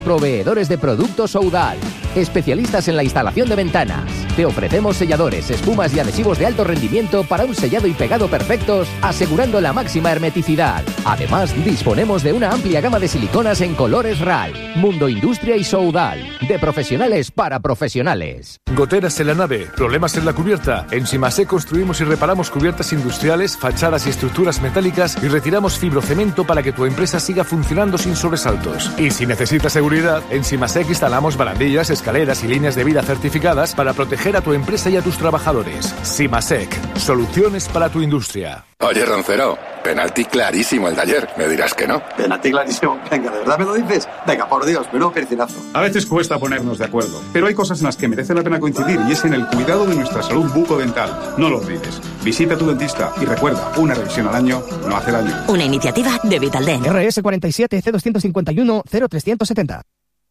Proveedores de productos Oudal, especialistas en la instalación de ventanas. Te ofrecemos selladores, espumas y adhesivos de alto rendimiento para un sellado y pegado perfectos, asegurando la máxima hermeticidad. Además, disponemos de una amplia gama de siliconas en colores RAL. Mundo Industria y Oudal, de profesionales para profesionales. Goteras en la nave, problemas en la cubierta. En Simasec construimos y reparamos cubiertas industriales, fachadas y estructuras metálicas y retiramos fibrocemento para que tu empresa siga funcionando sin sobresaltos. Y si necesitas seguridad, en Simasec instalamos barandillas, escaleras y líneas de vida certificadas para proteger a tu empresa y a tus trabajadores. Simasec, soluciones para tu industria. Oye, Roncero, penalti clarísimo el de ayer. Me dirás que no. Penalti clarísimo. Venga, ¿de verdad me lo dices? Venga, por Dios, menudo percinazo. A veces cuesta ponernos de acuerdo, pero hay cosas en las que merece la pena coincidir y es en el cuidado de nuestra salud bucodental. No lo olvides. Visita a tu dentista y recuerda, una revisión al año no hace daño. Una iniciativa de Vitaldent. RS 47 C251 0370.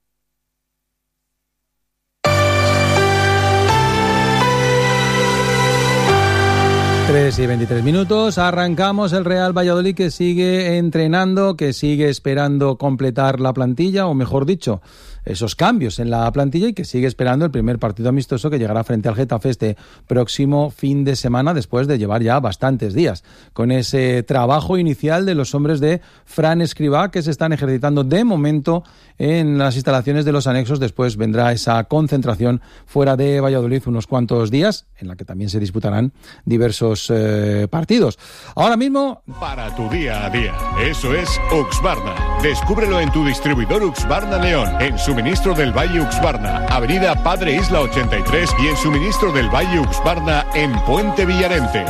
Y 23 minutos, arrancamos. El Real Valladolid, que sigue entrenando, que sigue esperando completar la plantilla, o mejor dicho, esos cambios en la plantilla, y que sigue esperando el primer partido amistoso que llegará frente al Getafe este próximo fin de semana, después de llevar ya bastantes días con ese trabajo inicial de los hombres de Fran Escribá, que se están ejercitando de momento en las instalaciones de los anexos. Después vendrá esa concentración fuera de Valladolid unos cuantos días, en la que también se disputarán diversos partidos. Ahora mismo, para tu día a día, eso es Uxbarna. Descúbrelo en tu distribuidor Uxbarna León, en Suministro del Valle Uxbarna, Avenida Padre Isla 83, y en Suministro del Valle Uxbarna en Puente Villarente.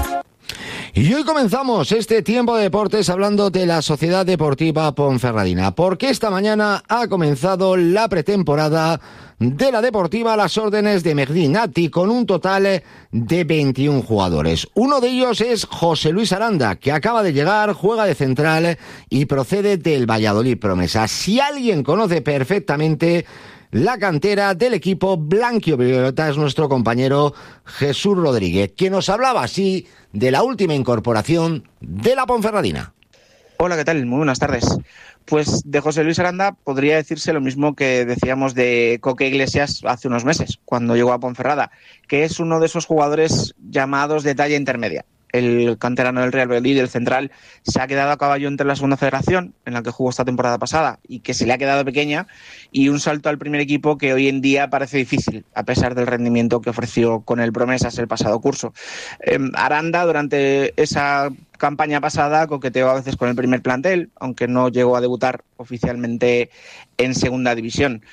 Y hoy comenzamos este tiempo de deportes hablando de la Sociedad Deportiva Ponferradina, porque esta mañana ha comenzado la pretemporada de la Deportiva a las órdenes de Mehdi Nati, con un total de 21 jugadores. Uno de ellos es José Luis Aranda, que acaba de llegar, juega de central y procede del Valladolid Promesa. Si alguien conoce perfectamente la cantera del equipo blanquivioleta, es nuestro compañero Jesús Rodríguez, que nos hablaba así de la última incorporación de la Ponferradina. Hola, ¿qué tal? Muy buenas tardes. Pues de José Luis Aranda podría decirse lo mismo que decíamos de Coque Iglesias hace unos meses, cuando llegó a Ponferrada, que es uno de esos jugadores llamados de talla intermedia. El canterano del Real Valladolid, el central, se ha quedado a caballo entre la segunda federación, en la que jugó esta temporada pasada, y que se le ha quedado pequeña, y un salto al primer equipo que hoy en día parece difícil, a pesar del rendimiento que ofreció con el Promesas el pasado curso. Aranda, durante esa campaña pasada, coqueteó a veces con el primer plantel, aunque no llegó a debutar oficialmente en segunda división.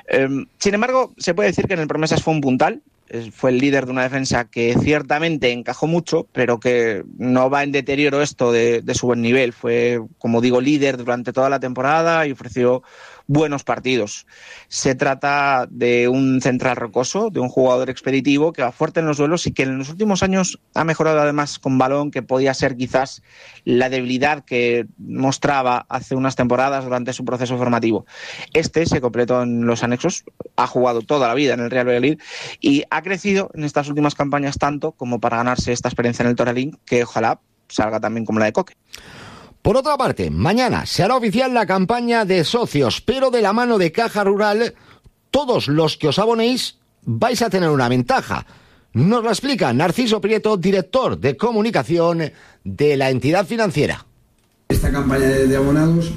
Sin embargo, se puede decir que en el Promesas fue un puntal. Fue el líder de una defensa que ciertamente encajó mucho, pero que no va en deterioro esto de su buen nivel. Fue, como digo, líder durante toda la temporada y ofreció buenos partidos. Se trata de un central rocoso, de un jugador expeditivo que va fuerte en los duelos y que en los últimos años ha mejorado además con balón, que podía ser quizás la debilidad que mostraba hace unas temporadas durante su proceso formativo. Este se completó en los anexos, ha jugado toda la vida en el Real Valladolid y ha crecido en estas últimas campañas tanto como para ganarse esta experiencia en el Toralín, que ojalá salga también como la de Coque. Por otra parte, mañana se hará oficial la campaña de socios, pero de la mano de Caja Rural, todos los que os abonéis vais a tener una ventaja. Nos lo explica Narciso Prieto, director de comunicación de la entidad financiera. Esta campaña de abonados,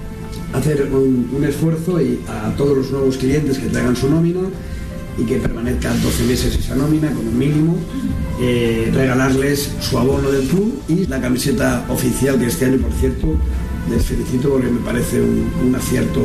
hacer un esfuerzo y a todos los nuevos clientes que traigan su nómina y que permanezcan 12 meses esa nómina como mínimo, regalarles su abono del club y la camiseta oficial de este año. Por cierto, les felicito porque me parece un acierto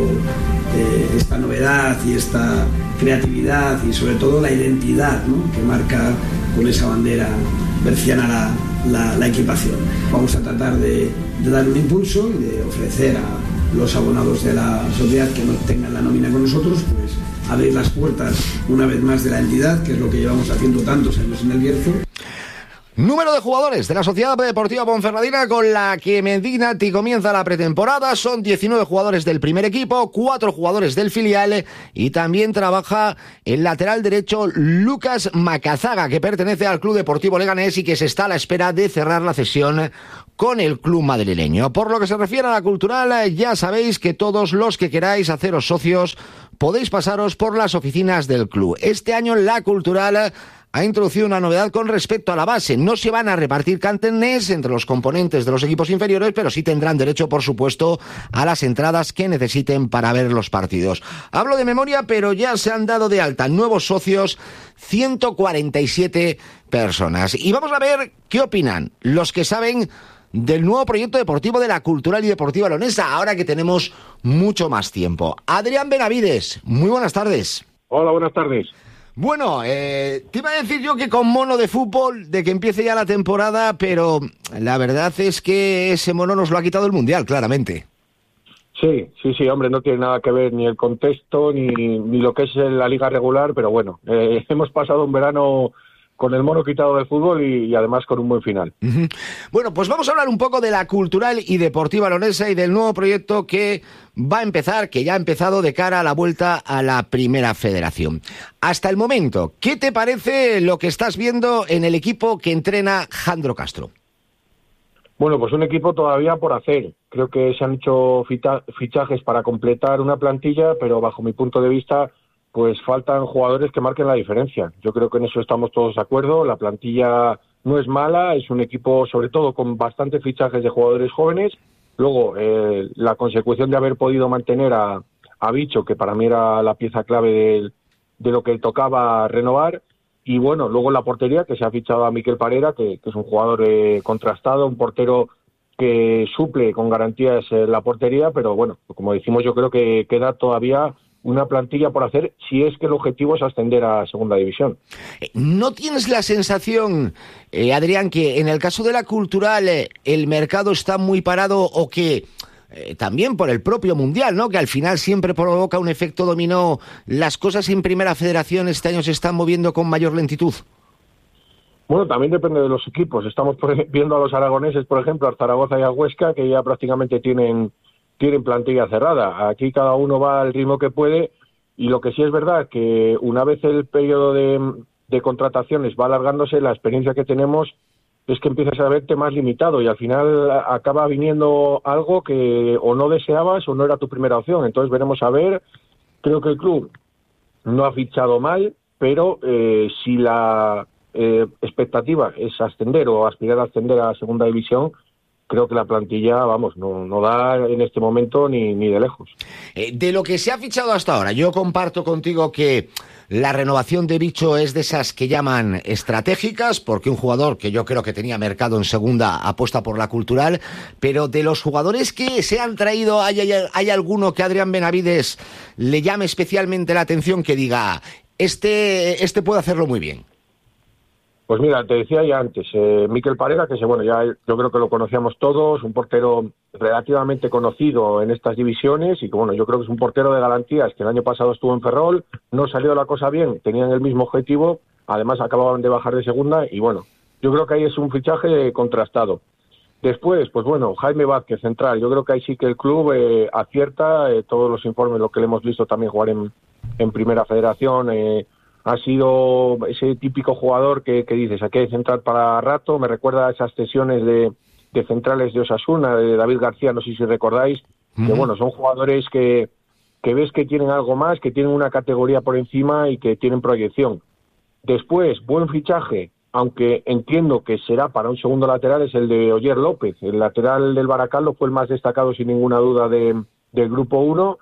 esta novedad y esta creatividad y sobre todo la identidad, ¿no?, que marca con esa bandera berciana la equipación. Vamos a tratar de dar un impulso y de ofrecer a los abonados de la sociedad que no tengan la nómina con nosotros, pues abrir las puertas una vez más de la entidad, que es lo que llevamos haciendo tantos años en el Bierzo. Número de jugadores de la Sociedad Deportiva Ponferradina con la que Mendinati comienza la pretemporada. Son 19 jugadores del primer equipo, 4 jugadores del filial y también trabaja el lateral derecho Lucas Macazaga, que pertenece al Club Deportivo Leganés y que se está a la espera de cerrar la cesión con el club madrileño. Por lo que se refiere a la cultural, ya sabéis que todos los que queráis haceros socios podéis pasaros por las oficinas del club. Este año la cultural ha introducido una novedad con respecto a la base. No se van a repartir carnets entre los componentes de los equipos inferiores, pero sí tendrán derecho, por supuesto, a las entradas que necesiten para ver los partidos. Hablo de memoria, pero ya se han dado de alta nuevos socios, 147 personas. Y vamos a ver qué opinan los que saben del nuevo proyecto deportivo de la Cultural y Deportiva Leonesa, ahora que tenemos mucho más tiempo. Adrián Benavides, muy buenas tardes. Hola, buenas tardes. Bueno, te iba a decir yo que con mono de fútbol, de que empiece ya la temporada, pero la verdad es que ese mono nos lo ha quitado el Mundial, claramente. Sí, hombre, no tiene nada que ver ni el contexto ni lo que es la liga regular, pero bueno, hemos pasado un verano con el mono quitado del fútbol y además con un buen final. Uh-huh. Bueno, pues vamos a hablar un poco de la Cultural y Deportiva Leonesa y del nuevo proyecto que va a empezar, que ya ha empezado de cara a la vuelta a la Primera Federación. Hasta el momento, ¿qué te parece lo que estás viendo en el equipo que entrena Jandro Castro? Bueno, pues un equipo todavía por hacer. Creo que se han hecho fichajes para completar una plantilla, pero bajo mi punto de vista pues faltan jugadores que marquen la diferencia. Yo creo que en eso estamos todos de acuerdo. La plantilla no es mala, es un equipo sobre todo con bastantes fichajes de jugadores jóvenes. Luego, la consecución de haber podido mantener a Bicho, que para mí era la pieza clave de lo que tocaba renovar. Y bueno, luego la portería, que se ha fichado a Miquel Parera, que es un jugador contrastado, un portero que suple con garantías la portería, pero bueno, como decimos, yo creo que queda todavía una plantilla por hacer si es que el objetivo es ascender a Segunda División. ¿No tienes la sensación, Adrián, que en el caso de la Cultural el mercado está muy parado o que también por el propio Mundial, ¿no?, que al final siempre provoca un efecto dominó, las cosas en Primera Federación este año se están moviendo con mayor lentitud? Bueno, también depende de los equipos. Estamos viendo a los aragoneses, por ejemplo, a Zaragoza y a Huesca, que ya prácticamente tienen plantilla cerrada. Aquí cada uno va al ritmo que puede y lo que sí es verdad que una vez el periodo de contrataciones va alargándose, la experiencia que tenemos es que empiezas a verte más limitado y al final acaba viniendo algo que o no deseabas o no era tu primera opción. Entonces veremos a ver. Creo que el club no ha fichado mal, pero si la expectativa es ascender o aspirar a ascender a Segunda División, creo que la plantilla, vamos, no da en este momento ni de lejos. De lo que se ha fichado hasta ahora, yo comparto contigo que la renovación de Bicho es de esas que llaman estratégicas, porque un jugador que yo creo que tenía mercado en segunda apuesta por la Cultural, pero de los jugadores que se han traído, ¿hay alguno que a Adrián Benavides le llame especialmente la atención, que diga, este puede hacerlo muy bien? Pues mira, te decía ya antes, Miquel Parera, que bueno, ya yo creo que lo conocíamos todos, un portero relativamente conocido en estas divisiones y que bueno, yo creo que es un portero de garantías, que el año pasado estuvo en Ferrol, no salió la cosa bien, tenían el mismo objetivo, además acababan de bajar de segunda y bueno, yo creo que ahí es un fichaje contrastado. Después, pues bueno, Jaime Vázquez, central, yo creo que ahí sí que el club acierta, todos los informes, lo que le hemos visto también jugar en Primera Federación, ha sido ese típico jugador que dices, aquí hay central para rato, me recuerda a esas sesiones de centrales de Osasuna, de David García, no sé si recordáis, que bueno, son jugadores que ves que tienen algo más, que tienen una categoría por encima y que tienen proyección. Después, buen fichaje, aunque entiendo que será para un segundo lateral, es el de Oyer López, el lateral del Baracaldo, fue el más destacado sin ninguna duda del Grupo 1,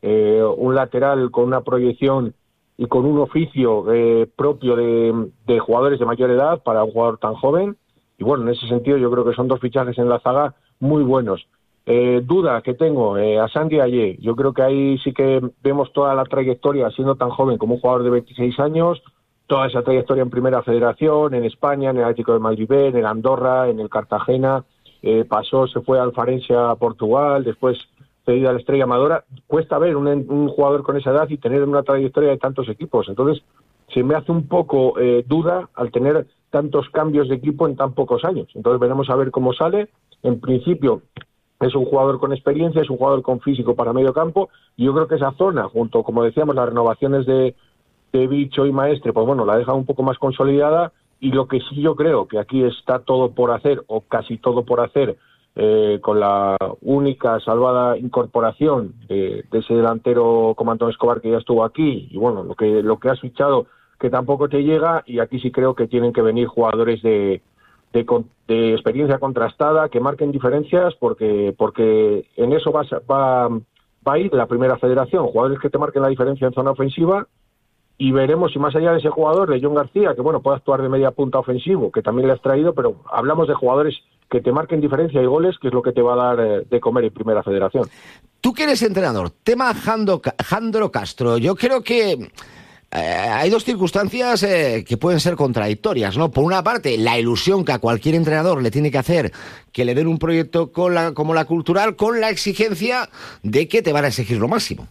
un lateral con una proyección y con un oficio propio de jugadores de mayor edad para un jugador tan joven. Y bueno, en ese sentido yo creo que son dos fichajes en la zaga muy buenos. Duda que tengo, a Sandy Ayé, yo creo que ahí sí que vemos toda la trayectoria siendo tan joven como un jugador de 26 años, toda esa trayectoria en Primera Federación, en España, en el Atlético de Madrid B, en el Andorra, en el Cartagena, se fue al Farense a Portugal, después cedido a la Estrella Amadora. Cuesta ver un jugador con esa edad y tener una trayectoria de tantos equipos. Entonces, se me hace un poco duda al tener tantos cambios de equipo en tan pocos años. Entonces veremos a ver cómo sale. En principio es un jugador con experiencia, es un jugador con físico para medio campo, y yo creo que esa zona, junto, como decíamos, las renovaciones de Bicho y Maestre, pues bueno, la deja un poco más consolidada. Y lo que sí yo creo que aquí está todo por hacer, o casi todo por hacer, con la única salvada incorporación de ese delantero como Antón Escobar, que ya estuvo aquí, y bueno, lo que has fichado, que tampoco te llega, y aquí sí creo que tienen que venir jugadores de experiencia contrastada, que marquen diferencias, porque en eso va a ir la primera federación, jugadores que te marquen la diferencia en zona ofensiva. Y veremos si más allá de ese jugador, de John García, que bueno, puede actuar de media punta ofensivo, que también le has traído, pero hablamos de jugadores que te marquen diferencia y goles, que es lo que te va a dar de comer en primera federación. Tú que eres entrenador, tema Jandro Castro, yo creo que hay dos circunstancias que pueden ser contradictorias, ¿no? Por una parte, la ilusión que a cualquier entrenador le tiene que hacer que le den un proyecto como la Cultural, con la exigencia de que te van a exigir lo máximo.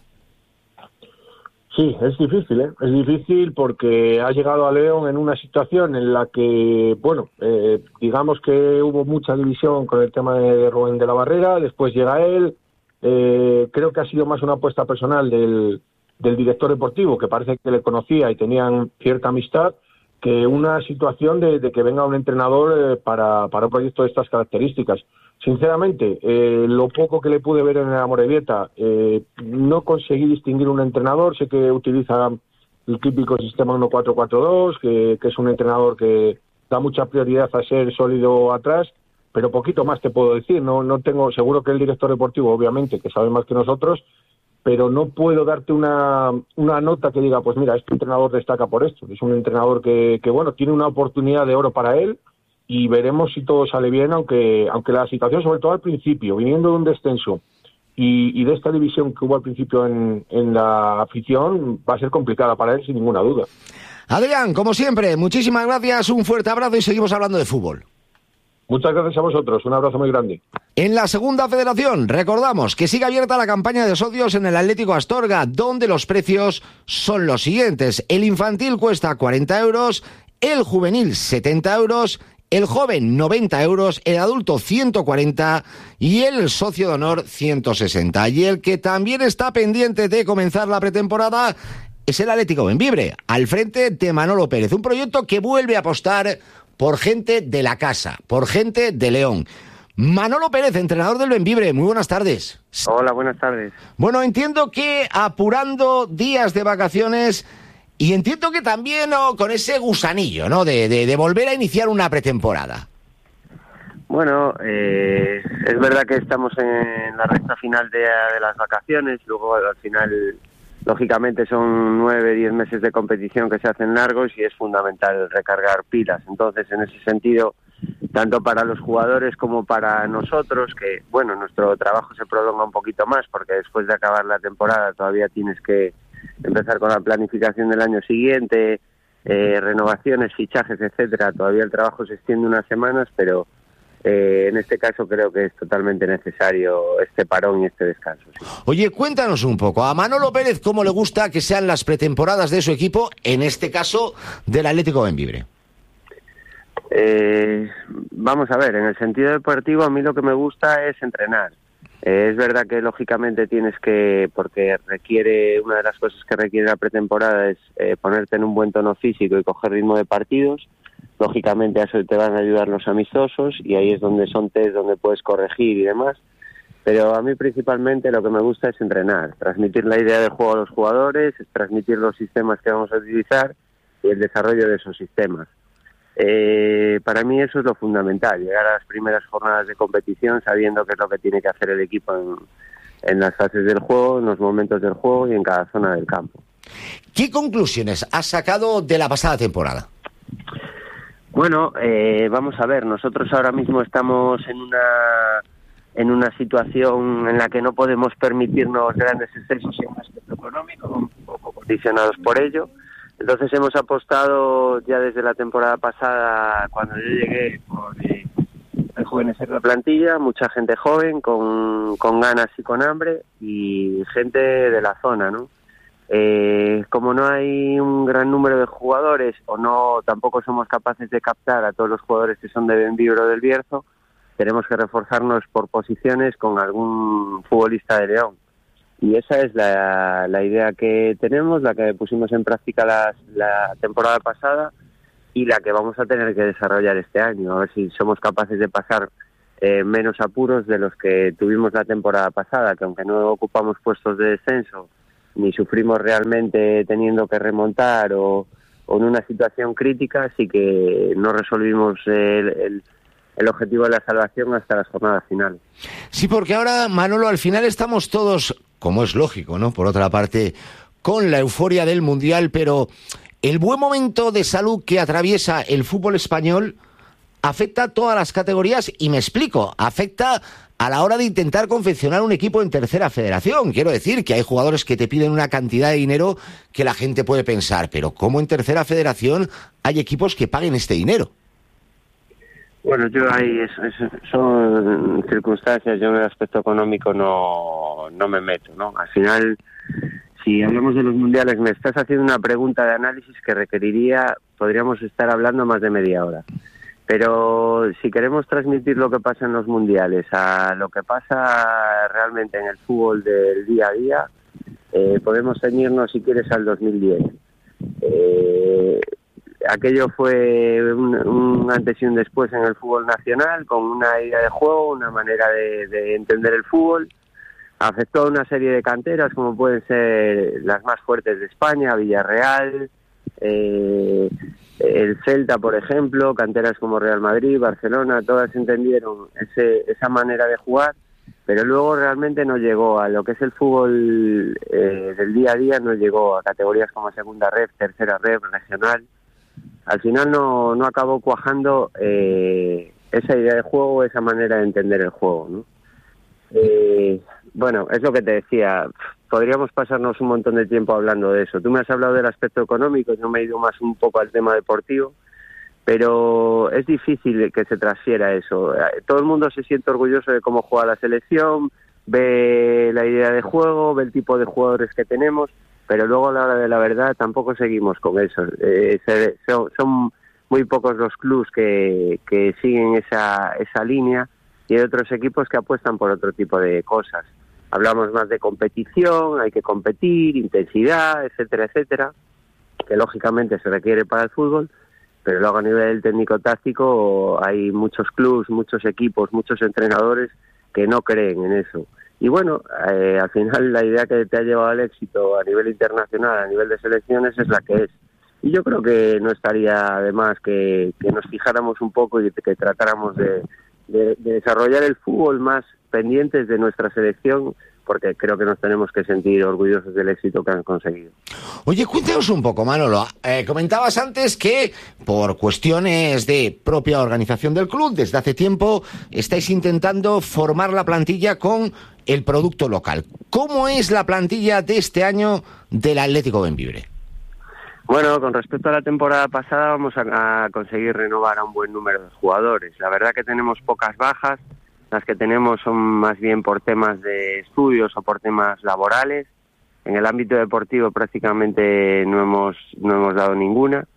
Sí, es difícil, ¿eh? Es difícil porque ha llegado a León en una situación en la que, bueno, digamos que hubo mucha división con el tema de Rubén de la Barrera, después llega él, creo que ha sido más una apuesta personal del director deportivo, que parece que le conocía y tenían cierta amistad, que una situación de que venga un entrenador para un proyecto de estas características. Sinceramente, lo poco que le pude ver en el Amorebieta, no conseguí distinguir un entrenador. Sé que utiliza el típico sistema 1-4-4-2, que es un entrenador que da mucha prioridad a ser sólido atrás, pero poquito más te puedo decir. No tengo, seguro que el director deportivo, obviamente, que sabe más que nosotros, pero no puedo darte una nota que diga, pues mira, este entrenador destaca por esto. Es un entrenador que bueno, tiene una oportunidad de oro para él, y veremos si todo sale bien, aunque la situación, sobre todo al principio, viniendo de un descenso y de esta división que hubo al principio en la afición, va a ser complicada para él, sin ninguna duda. Adrián, como siempre, muchísimas gracias, un fuerte abrazo y seguimos hablando de fútbol. Muchas gracias a vosotros, un abrazo muy grande. En la segunda federación, recordamos que sigue abierta la campaña de socios en el Atlético Astorga, donde los precios son los siguientes. El infantil cuesta 40 euros, el juvenil 70 euros, el joven 90 euros, el adulto 140 y el socio de honor 160. Y el que también está pendiente de comenzar la pretemporada es el Atlético Bembibre, al frente de Manolo Pérez, un proyecto que vuelve a apostar por gente de la casa, por gente de León. Manolo Pérez, entrenador del Bembibre, muy buenas tardes. Hola, buenas tardes. Bueno, entiendo que apurando días de vacaciones, y entiendo que también con ese gusanillo, ¿no?, de volver a iniciar una pretemporada. Bueno, es verdad que estamos en la recta final de las vacaciones, luego al final, lógicamente, son 9-10 meses de competición que se hacen largos y es fundamental recargar pilas. Entonces, en ese sentido, tanto para los jugadores como para nosotros, que, bueno, nuestro trabajo se prolonga un poquito más porque después de acabar la temporada todavía tienes que empezar con la planificación del año siguiente, renovaciones, fichajes, etcétera. Todavía el trabajo se extiende unas semanas, pero en este caso creo que es totalmente necesario este parón y este descanso. Sí. Oye, cuéntanos un poco, a Manolo Pérez, ¿cómo le gusta que sean las pretemporadas de su equipo, en este caso del Atlético Bembibre? Vamos a ver, en el sentido deportivo a mí lo que me gusta es entrenar. Es verdad que lógicamente tienes que, porque una de las cosas que requiere la pretemporada es ponerte en un buen tono físico y coger ritmo de partidos. Lógicamente a eso te van a ayudar los amistosos y ahí es donde son test donde puedes corregir y demás. Pero a mí principalmente lo que me gusta es entrenar, transmitir la idea del juego a los jugadores, transmitir los sistemas que vamos a utilizar y el desarrollo de esos sistemas. Para mí eso es lo fundamental, llegar a las primeras jornadas de competición sabiendo qué es lo que tiene que hacer el equipo en las fases del juego, en los momentos del juego y en cada zona del campo. ¿Qué conclusiones has sacado de la pasada temporada? Bueno, vamos a ver, nosotros ahora mismo estamos en una situación en la que no podemos permitirnos grandes excesos en el aspecto económico, un poco condicionados por ello. Entonces hemos apostado ya desde la temporada pasada, cuando yo llegué, por rejuvenecer la plantilla, mucha gente joven, con ganas y con hambre, y gente de la zona, ¿no? Como no hay un gran número de jugadores o tampoco somos capaces de captar a todos los jugadores que son de Bembibre o del Bierzo, tenemos que reforzarnos por posiciones con algún futbolista de León. Y esa es la idea que tenemos, la que pusimos en práctica la temporada pasada y la que vamos a tener que desarrollar este año. A ver si somos capaces de pasar menos apuros de los que tuvimos la temporada pasada, que aunque no ocupamos puestos de descenso, ni sufrimos realmente teniendo que remontar o en una situación crítica, sí que no resolvimos el objetivo de la salvación hasta las jornadas finales. Sí, porque ahora, Manolo, al final estamos todos, como es lógico, ¿no?, por otra parte, con la euforia del Mundial, pero el buen momento de salud que atraviesa el fútbol español afecta a todas las categorías, y me explico, afecta a la hora de intentar confeccionar un equipo en tercera federación. Quiero decir que hay jugadores que te piden una cantidad de dinero que la gente puede pensar, pero ¿cómo en tercera federación hay equipos que paguen este dinero? Bueno, yo ahí son circunstancias, yo en el aspecto económico no me meto, ¿no? Al final, si hablamos de los mundiales, me estás haciendo una pregunta de análisis que podríamos estar hablando más de media hora. Pero si queremos transmitir lo que pasa en los mundiales a lo que pasa realmente en el fútbol del día a día, podemos ceñirnos, si quieres, al 2010. Aquello fue un antes y un después en el fútbol nacional, con una idea de juego, una manera de entender el fútbol. Afectó a una serie de canteras, como pueden ser las más fuertes de España, Villarreal, el Celta, por ejemplo, canteras como Real Madrid, Barcelona, todas entendieron esa manera de jugar, pero luego realmente no llegó a lo que es el fútbol del día a día, no llegó a categorías como segunda ref, tercera ref, regional. Al final no acabó cuajando esa idea de juego, esa manera de entender el juego, ¿no? Bueno, es lo que te decía, podríamos pasarnos un montón de tiempo hablando de eso. Tú me has hablado del aspecto económico, yo me he ido más un poco al tema deportivo, pero es difícil que se transfiera eso. Todo el mundo se siente orgulloso de cómo juega la selección, ve la idea de juego, ve el tipo de jugadores que tenemos, pero luego a la hora de la verdad tampoco seguimos con eso. Son muy pocos los clubs que siguen esa línea, y hay otros equipos que apuestan por otro tipo de cosas. Hablamos más de competición, hay que competir, intensidad, etcétera, etcétera, que lógicamente se requiere para el fútbol, pero luego a nivel técnico-táctico hay muchos clubs, muchos equipos, muchos entrenadores que no creen en eso. Y bueno, al final la idea que te ha llevado al éxito a nivel internacional, a nivel de selecciones, es la que es. Y yo creo que no estaría de más que nos fijáramos un poco y que tratáramos de desarrollar el fútbol más pendientes de nuestra selección, porque creo que nos tenemos que sentir orgullosos del éxito que han conseguido. Oye, cuéntanos un poco, Manolo. Comentabas antes que por cuestiones de propia organización del club, desde hace tiempo estáis intentando formar la plantilla con el producto local. ¿Cómo es la plantilla de este año del Atlético Bembibre? Bueno, con respecto a la temporada pasada, vamos a conseguir renovar a un buen número de jugadores. La verdad que tenemos pocas bajas, las que tenemos son más bien por temas de estudios o por temas laborales. En el ámbito deportivo prácticamente no hemos dado ninguna,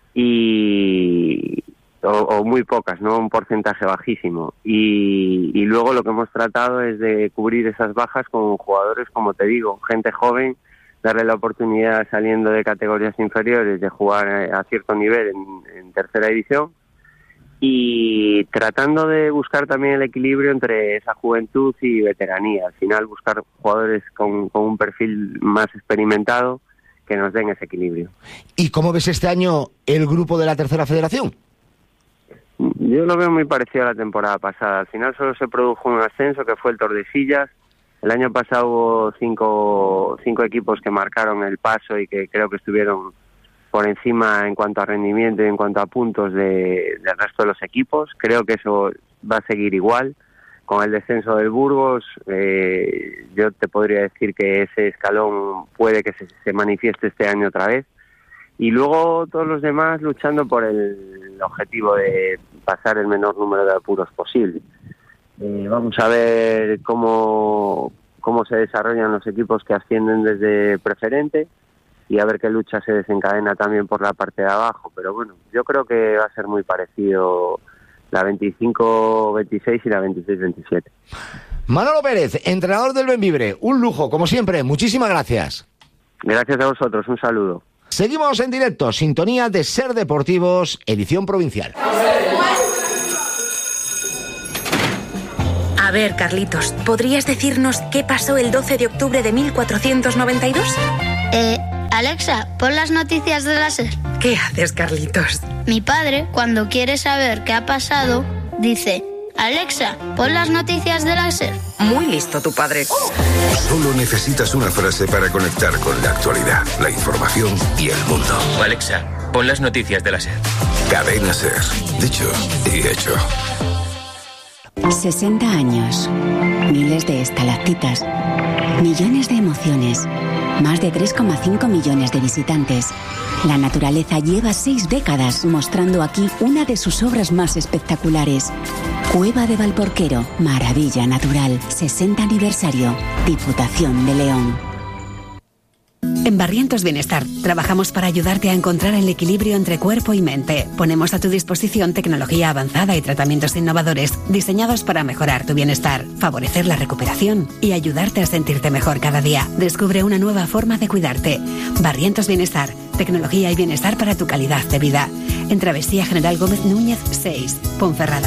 o muy pocas, ¿no? Un porcentaje bajísimo. Y luego lo que hemos tratado es de cubrir esas bajas con jugadores, como te digo, gente joven, darle la oportunidad saliendo de categorías inferiores de jugar a cierto nivel en tercera división, y tratando de buscar también el equilibrio entre esa juventud y veteranía. Al final buscar jugadores con un perfil más experimentado que nos den ese equilibrio. ¿Y cómo ves este año el grupo de la tercera federación? Yo lo veo muy parecido a la temporada pasada. Al final solo se produjo un ascenso, que fue el Tordesillas. El año pasado hubo cinco equipos que marcaron el paso y que creo que estuvieron por encima en cuanto a rendimiento y en cuanto a puntos del resto de los equipos. Creo que eso va a seguir igual. Con el descenso del Burgos, yo te podría decir que ese escalón puede que se manifieste este año otra vez. Y luego todos los demás luchando por el objetivo de pasar el menor número de apuros posible. Vamos a ver cómo cómo se desarrollan los equipos que ascienden desde preferente y a ver qué lucha se desencadena también por la parte de abajo. Pero bueno, yo creo que va a ser muy parecido la 25-26 y la 26-27. Manolo Pérez, entrenador del Bembibre, un lujo, como siempre, muchísimas gracias. Gracias a vosotros, un saludo. Seguimos en directo, sintonía de Ser Deportivos, edición provincial. A ver, Carlitos, ¿podrías decirnos qué pasó el 12 de octubre de 1492? Alexa, pon las noticias de la SER. ¿Qué haces, Carlitos? Mi padre, cuando quiere saber qué ha pasado, dice: Alexa, pon las noticias de la SER. Muy listo tu padre. Solo necesitas una frase para conectar con la actualidad, la información y el mundo. Alexa, pon las noticias de la SER. Cadena SER. Dicho y hecho. 60 años, miles de estalactitas, millones de emociones, más de 3,5 millones de visitantes. La naturaleza lleva 6 décadas mostrando aquí una de sus obras más espectaculares. Cueva de Valporquero, maravilla natural, 60 aniversario, Diputación de León. En Barrientos Bienestar trabajamos para ayudarte a encontrar el equilibrio entre cuerpo y mente. Ponemos a tu disposición tecnología avanzada y tratamientos innovadores diseñados para mejorar tu bienestar, favorecer la recuperación y ayudarte a sentirte mejor cada día. Descubre una nueva forma de cuidarte. Barrientos Bienestar, tecnología y bienestar para tu calidad de vida. En Travesía General Gómez Núñez 6, Ponferrada.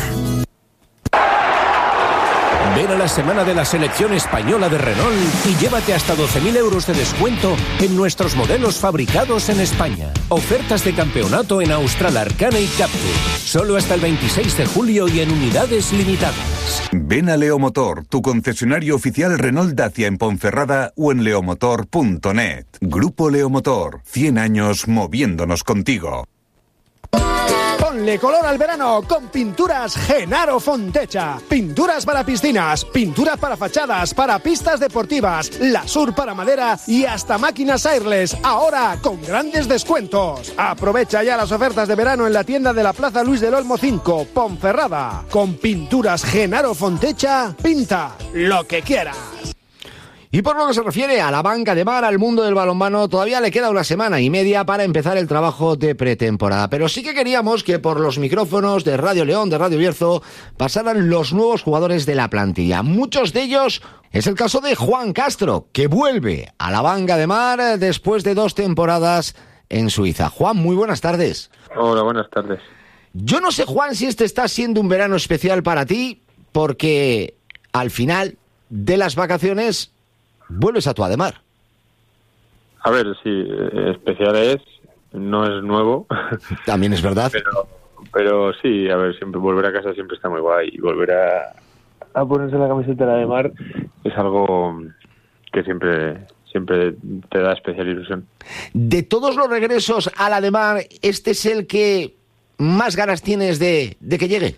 Ven a la semana de la selección española de Renault y llévate hasta 12.000 euros de descuento en nuestros modelos fabricados en España. Ofertas de campeonato en Austral, Arcana y Captur. Solo hasta el 26 de julio y en unidades limitadas. Ven a Leomotor, tu concesionario oficial Renault Dacia en Ponferrada o en leomotor.net. Grupo Leomotor, 100 años moviéndonos contigo. Ponle color al verano con Pinturas Genaro Fontecha. Pinturas para piscinas, pinturas para fachadas, para pistas deportivas, Lasur para madera y hasta máquinas airless. Ahora con grandes descuentos. Aprovecha ya las ofertas de verano en la tienda de la Plaza Luis del Olmo 5, Ponferrada. Con Pinturas Genaro Fontecha, pinta lo que quieras. Y por lo que se refiere a la banca de mar, al mundo del balonmano, todavía le queda una semana y media para empezar el trabajo de pretemporada. Pero sí que queríamos que por los micrófonos de Radio León, de Radio Bierzo, pasaran los nuevos jugadores de la plantilla. Muchos de ellos es el caso de Juan Castro, que vuelve a la banca de mar después de 2 temporadas en Suiza. Juan, muy buenas tardes. Hola, buenas tardes. Yo no sé, Juan, si este está siendo un verano especial para ti, porque al final de las vacaciones vuelves a tu Ademar. A ver, sí, especial es, no es nuevo. También es verdad. Pero sí, a ver, siempre volver a casa siempre está muy guay. Y volver a ponerse la camiseta de la Ademar es algo que siempre te da especial ilusión. De todos los regresos a la Ademar, ¿este es el que más ganas tienes de que llegue?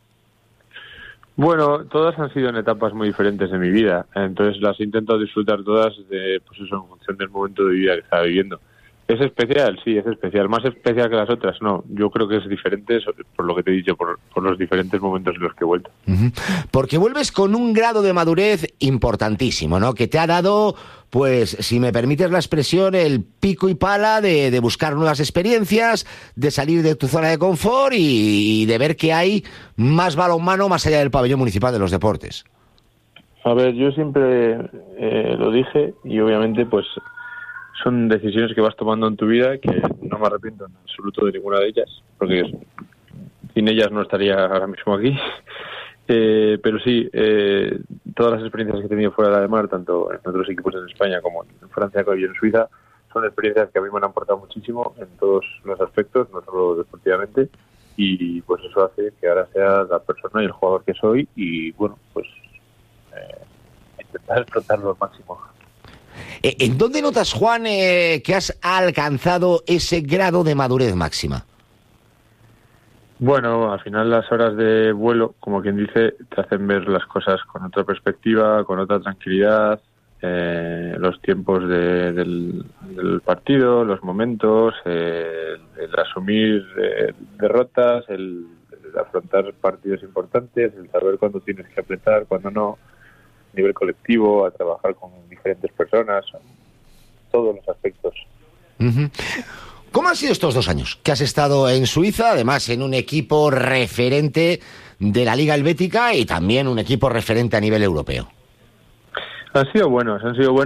Bueno, todas han sido en etapas muy diferentes de mi vida, entonces las he intentado disfrutar todas pues eso, en función del momento de vida que estaba viviendo. ¿Es especial? Sí, es especial. ¿Más especial que las otras? No, yo creo que es diferente por lo que te he dicho, por los diferentes momentos en los que he vuelto. Porque vuelves con un grado de madurez importantísimo, ¿no? Que te ha dado, pues, si me permites la expresión, el pico y pala de buscar nuevas experiencias, de salir de tu zona de confort y de ver que hay más balonmano más allá del pabellón municipal de los deportes. A ver, yo siempre lo dije y obviamente, pues, son decisiones que vas tomando en tu vida que no me arrepiento en absoluto de ninguna de ellas, porque sin ellas no estaría ahora mismo aquí. Pero sí, todas las experiencias que he tenido fuera de la Ademar, tanto en otros equipos en España como en Francia y en Suiza, son experiencias que a mí me han aportado muchísimo en todos los aspectos, no solo deportivamente, y pues eso hace que ahora sea la persona y el jugador que soy y bueno, pues intentar explotarlo al máximo. ¿En dónde notas, Juan, que has alcanzado ese grado de madurez máxima? Bueno, al final las horas de vuelo, como quien dice, te hacen ver las cosas con otra perspectiva, con otra tranquilidad, los tiempos del partido, los momentos, el asumir derrotas, el afrontar partidos importantes, el saber cuándo tienes que apretar, cuándo no. nivel colectivo, a trabajar con diferentes personas, todos los aspectos. Uh-huh. ¿Cómo han sido estos 2 años que has estado en Suiza, además en un equipo referente de la Liga Helvética y también un equipo referente a nivel europeo? Han sido buenos.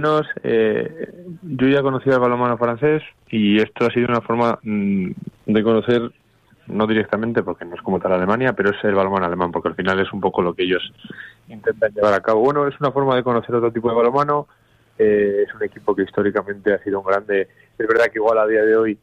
Yo ya conocía el balonmano francés y esto ha sido una forma de conocer, no directamente porque no es como tal Alemania, pero es el balonmano alemán, porque al final es un poco lo que ellos intentan llevar a cabo. Bueno, es una forma de conocer otro tipo de balonmano. Es un equipo que históricamente ha sido un grande. Es verdad que igual a día de hoy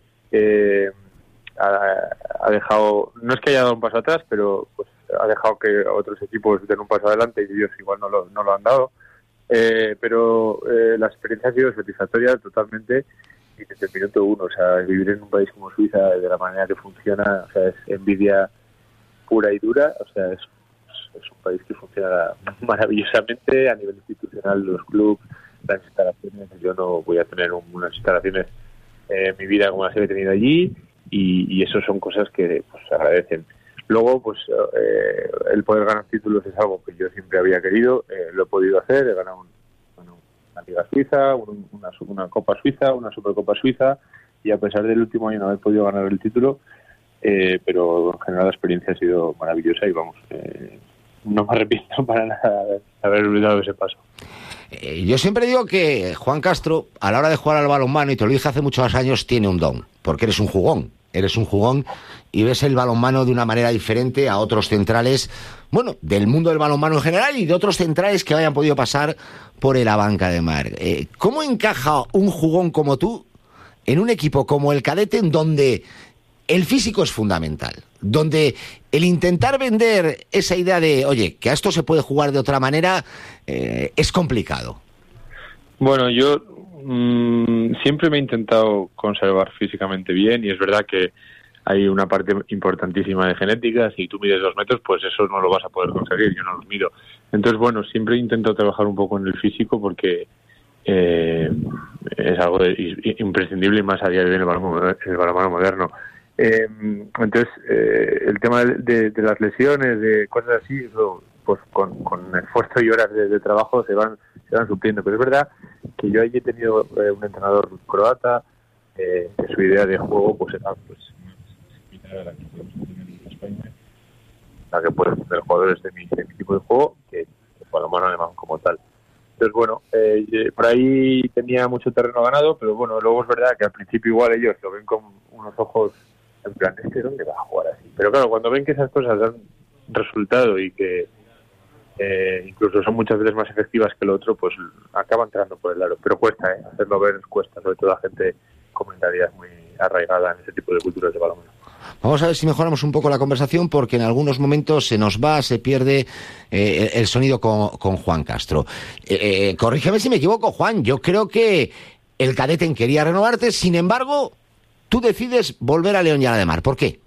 ha dejado, no es que haya dado un paso atrás, pero pues ha dejado que otros equipos den un paso adelante y ellos igual no lo han dado. Pero la experiencia ha sido satisfactoria totalmente y desde el minuto 1, o sea, vivir en un país como Suiza de la manera que funciona, o sea, es envidia pura y dura, o sea, es un país que funciona maravillosamente a nivel institucional, los clubes, las instalaciones. Yo no voy a tener unas instalaciones en mi vida como las he tenido allí y eso son cosas que pues se agradecen. Luego, pues el poder ganar títulos es algo que yo siempre había querido, lo he podido hacer, he ganado una Liga Suiza, una Copa Suiza, una Supercopa Suiza, y a pesar del último año no haber podido ganar el título, pero en general la experiencia ha sido maravillosa y vamos, no me arrepiento para nada de haber olvidado ese paso. Yo siempre digo que Juan Castro, a la hora de jugar al balonmano, y te lo dije hace muchos años, tiene un don, porque eres un jugón y ves el balonmano de una manera diferente a otros centrales, bueno, del mundo del balonmano en general y de otros centrales que hayan podido pasar por la banca de Mar. ¿Cómo encaja un jugón como tú en un equipo como el Cadete, en donde el físico es fundamental, donde el intentar vender esa idea de, oye, que a esto se puede jugar de otra manera, es complicado? Bueno, yo siempre me he intentado conservar físicamente bien y es verdad que hay una parte importantísima de genética. Si tú mides 2 metros, pues eso no lo vas a poder conseguir, yo no los mido. Entonces, bueno, siempre he intentado trabajar un poco en el físico porque es algo imprescindible y más a día de hoy en el balonmano moderno. Entonces, el tema de las lesiones, de cosas así, eso, pues con esfuerzo y horas de trabajo se van supliendo. Pero es verdad que yo allí he tenido un entrenador croata, que su idea de juego pues era pues similar a la que podemos tener en España, la que pueden tener jugadores de mi tipo de juego, que el balonmano alemán como tal. Entonces, bueno, por ahí tenía mucho terreno ganado, pero bueno, luego es verdad que al principio igual ellos lo ven con unos ojos en plan, ¿dónde va a jugar así? Pero claro, cuando ven que esas cosas dan resultado y que incluso son muchas veces más efectivas que lo otro, pues acaban entrando por el aro. Pero cuesta, hacerlo ver cuesta, sobre todo a gente con mentalidad muy arraigada en ese tipo de culturas de balonmano. Vamos a ver si mejoramos un poco la conversación, porque en algunos momentos se pierde el sonido con Juan Castro. Corrígeme si me equivoco, Juan, yo creo que el Cadete quería renovarte, sin embargo, tú decides volver a León y a la de Mar. ¿Por qué?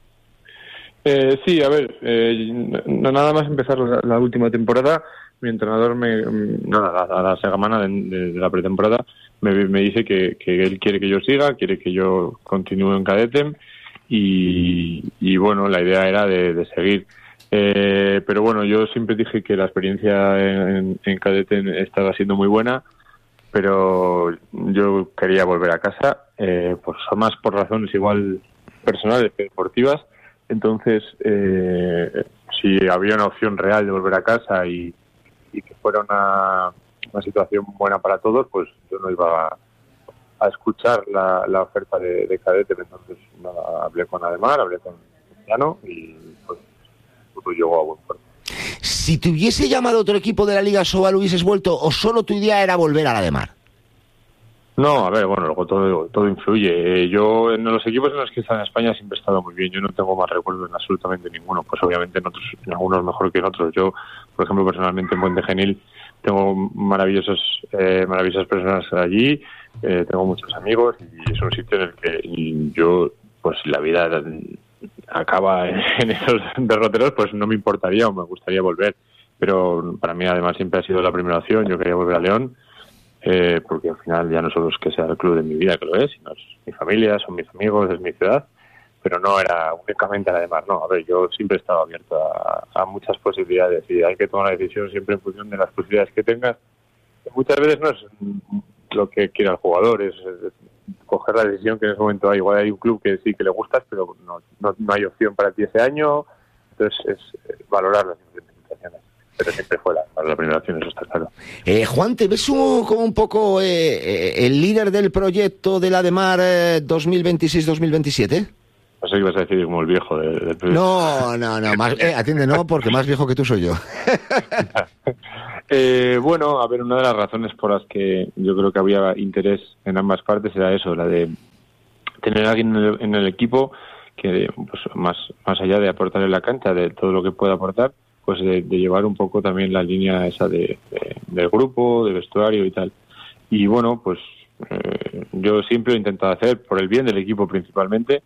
Sí, a ver, nada más empezar la última temporada, mi entrenador a la semana de la pretemporada me dice que él quiere que yo siga, quiere que yo continúe en Cadete y bueno, la idea era de seguir. Pero bueno, yo siempre dije que la experiencia en Cadete estaba siendo muy buena, pero yo quería volver a casa, más por razones igual personales que deportivas. Entonces, si había una opción real de volver a casa y que fuera una situación buena para todos, pues yo no iba a escuchar la oferta de Cadete. Entonces, hablé con Ademar, hablé con Cristiano y pues llegó a buen puerto. Si te hubiese llamado otro equipo de la Liga Sobal, ¿hubieses vuelto o solo tu idea era volver a la de Mar? No, a ver, bueno, luego todo influye. Yo en los equipos en los que he estado en España siempre he estado muy bien. Yo no tengo más recuerdos en absolutamente ninguno. Pues obviamente en algunos mejor que en otros. Yo, por ejemplo, personalmente en Puente Genil tengo maravillosas personas allí. Tengo muchos amigos y es un sitio en el que yo, pues la vida acaba en esos derroteros, pues no me importaría o me gustaría volver. Pero para mí además siempre ha sido la primera opción. Yo quería volver a León. Porque al final ya no solo es que sea el club de mi vida, que lo es, sino es mi familia, son mis amigos, es mi ciudad pero no era únicamente la de mar, no. A ver, yo siempre he estado abierto a muchas posibilidades y hay que tomar una decisión siempre en función de las posibilidades que tengas. Muchas veces no es lo que quiera el jugador, es coger la decisión que en ese momento hay. Igual hay un club que sí que le gustas, pero no hay opción para ti ese año, entonces es valorar las diferentes situaciones. Pero siempre fue la primera opción, eso está claro. Juan, ¿te ves como un poco el líder del proyecto de la de Mar 2026-2027? No sé qué ibas a decir como el viejo del proyecto. No, más, atiende, no, porque más viejo que tú soy yo. Bueno, a ver, una de las razones por las que yo creo que había interés en ambas partes era eso, la de tener a alguien en el equipo que, pues, más allá de aportar en la cancha, de todo lo que pueda aportar, pues de llevar un poco también la línea esa del grupo, de vestuario y tal. Y bueno, pues yo siempre he intentado hacer por el bien del equipo principalmente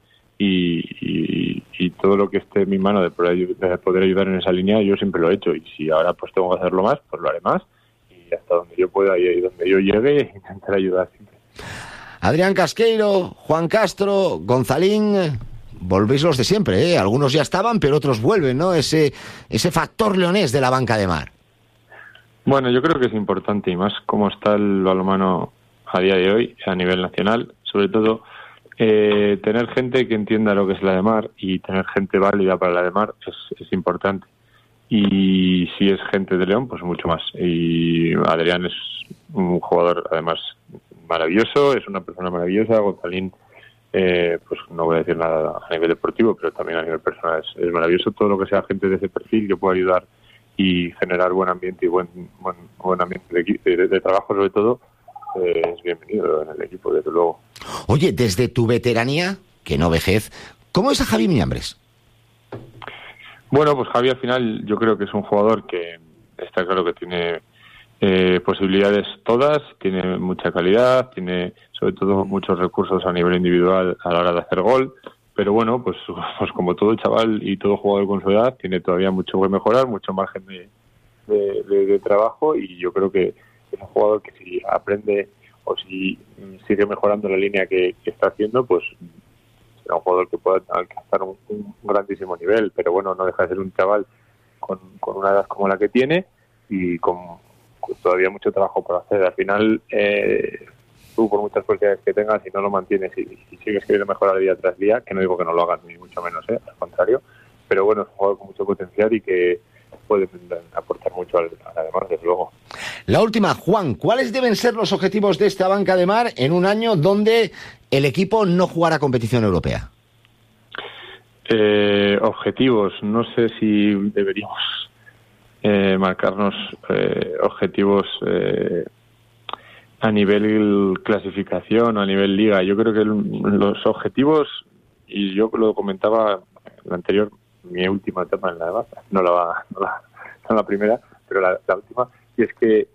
y todo lo que esté en mi mano de poder ayudar en esa línea, yo siempre lo he hecho. Y si ahora pues tengo que hacerlo más, pues lo haré más. Y hasta donde yo pueda y donde yo llegue, intentar ayudar siempre. Adrián Casqueiro, Juan Castro, Gonzalín, volvéis los de siempre, ¿eh? Algunos ya estaban, pero otros vuelven, ¿no? Ese factor leonés de la banca de Mar. Bueno, yo creo que es importante, y más como está el balonmano a día de hoy, a nivel nacional, sobre todo tener gente que entienda lo que es la de Mar y tener gente válida para la de Mar es importante. Y si es gente de León, pues mucho más. Y Adrián es un jugador, además, maravilloso, es una persona maravillosa. Gonzalín, pues no voy a decir nada a nivel deportivo, pero también a nivel personal es maravilloso. Todo lo que sea gente de ese perfil que pueda ayudar y generar buen ambiente y buen ambiente de trabajo, sobre todo, es bienvenido en el equipo, desde luego. Oye, desde tu veteranía, que no vejez, ¿cómo es a Javi Miñambres? Bueno, pues Javi al final yo creo que es un jugador que está claro que tiene posibilidades todas, tiene mucha calidad, tiene sobre todo muchos recursos a nivel individual a la hora de hacer gol, pero bueno, pues como todo chaval y todo jugador con su edad, tiene todavía mucho que mejorar, mucho margen de trabajo, y yo creo que es un jugador que si aprende o si sigue mejorando la línea que está haciendo, pues será un jugador que pueda alcanzar un grandísimo nivel, pero bueno, no deja de ser un chaval con una edad como la que tiene y con todavía mucho trabajo por hacer. Al final, tú por muchas posibilidades que tengas, si no lo mantienes y sigues queriendo mejorar día tras día, que no digo que no lo hagan ni mucho menos, al contrario, pero bueno, es un jugador con mucho potencial y que puede aportar mucho además, desde luego. La última, Juan, ¿cuáles deben ser los objetivos de esta banca de Mar en un año donde el equipo no jugará competición europea? Objetivos, no sé si deberíamos marcarnos objetivos a nivel clasificación, a nivel liga. Yo creo que los objetivos, y yo lo comentaba en la anterior, mi última etapa en la EVA, no la primera, pero la última, y es que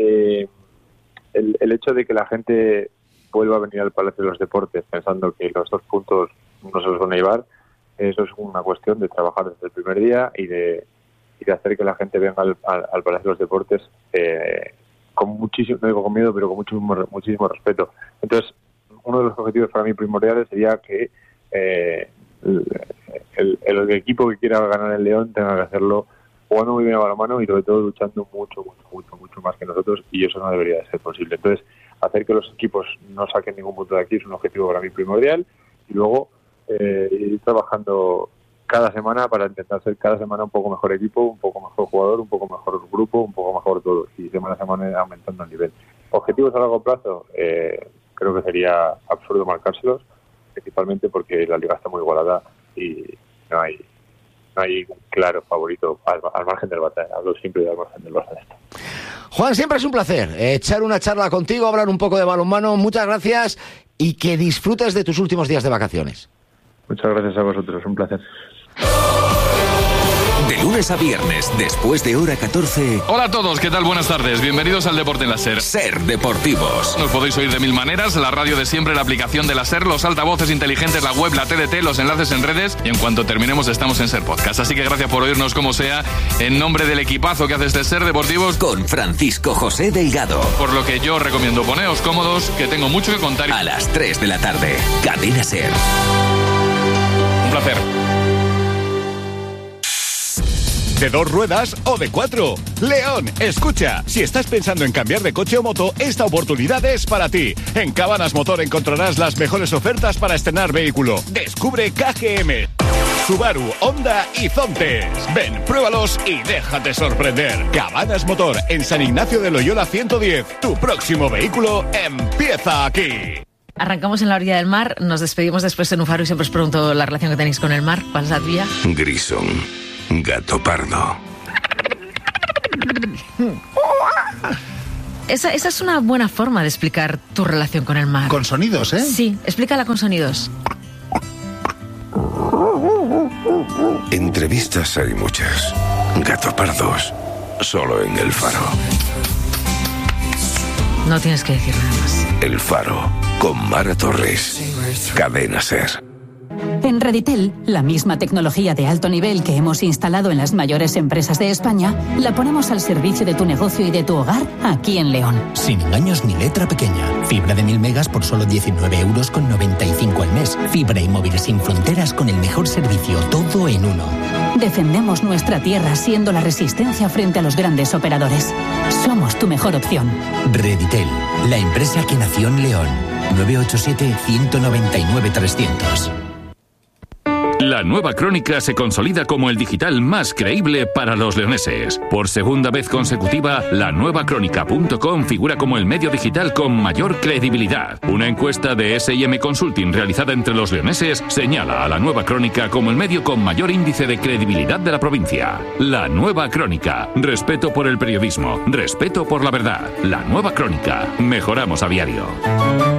el hecho de que la gente vuelva a venir al Palacio de los Deportes pensando que los 2 puntos no se los van a llevar, eso es una cuestión de trabajar desde el primer día y de hacer que la gente venga al Palacio de los Deportes con muchísimo, no digo con miedo, pero con muchísimo respeto. Entonces, uno de los objetivos para mí primordiales sería que el equipo que quiera ganar el León tenga que hacerlo jugando muy bien a balonmano y sobre todo luchando mucho más que nosotros, y eso no debería de ser posible. Entonces, hacer que los equipos no saquen ningún punto de aquí es un objetivo para mí primordial, y luego ir trabajando cada semana para intentar ser cada semana un poco mejor equipo, un poco mejor jugador, un poco mejor grupo, un poco mejor todo, y semana a semana aumentando el nivel. Objetivos a largo plazo, creo que sería absurdo marcárselos, principalmente porque la liga está muy igualada y no hay un claro favorito al margen del Barça. Hablo siempre al margen del Barça. Juan, siempre es un placer echar una charla contigo, hablar un poco de balonmano. Muchas gracias y que disfrutes de tus últimos días de vacaciones. Muchas gracias a vosotros, un placer. De lunes a viernes, después de hora 14. Hola a todos, ¿qué tal? Buenas tardes. Bienvenidos al Deporte en la SER. SER Deportivos. Nos podéis oír de 1000 maneras: la radio de siempre, la aplicación de la SER, los altavoces inteligentes, la web, la TDT, los enlaces en redes, y en cuanto terminemos estamos en SER Podcast. Así que gracias por oírnos como sea, en nombre del equipazo que hace este SER Deportivos, con Francisco José Delgado. Por lo que yo recomiendo poneos cómodos, que tengo mucho que contar. A las 3 de la tarde, Cadena SER. placer. ¿De 2 ruedas o de 4? León, escucha, si estás pensando en cambiar de coche o moto, esta oportunidad es para ti. En Cabanas Motor encontrarás las mejores ofertas para estrenar vehículo. Descubre KGM, Subaru, Honda y Zontes. Ven, pruébalos y déjate sorprender. Cabanas Motor, en San Ignacio de Loyola 110. Tu próximo vehículo empieza aquí. Arrancamos en la orilla del mar, nos despedimos después en un faro y siempre os pregunto la relación que tenéis con el mar. ¿Cuál es la tuya? Grison, gato pardo. Esa es una buena forma de explicar tu relación con el mar. Con sonidos, ¿eh? Sí, explícala con sonidos. Entrevistas hay muchas. Gato pardos, solo en El Faro. No tienes que decir nada más. El Faro, con Mara Torres. Cadena SER. En Reditel, la misma tecnología de alto nivel que hemos instalado en las mayores empresas de España, la ponemos al servicio de tu negocio y de tu hogar aquí en León. Sin engaños ni letra pequeña. Fibra de 1000 megas por solo 19,95 € al mes. Fibra y móvil sin fronteras con el mejor servicio, todo en uno. Defendemos nuestra tierra siendo la resistencia frente a los grandes operadores. Somos tu mejor opción. Reditel, la empresa que nació en León. 987-199-300. La Nueva Crónica se consolida como el digital más creíble para los leoneses. Por segunda vez consecutiva, lanuevacrónica.com figura como el medio digital con mayor credibilidad. Una encuesta de S&M Consulting realizada entre los leoneses señala a La Nueva Crónica como el medio con mayor índice de credibilidad de la provincia. La Nueva Crónica. Respeto por el periodismo. Respeto por la verdad. La Nueva Crónica. Mejoramos a diario.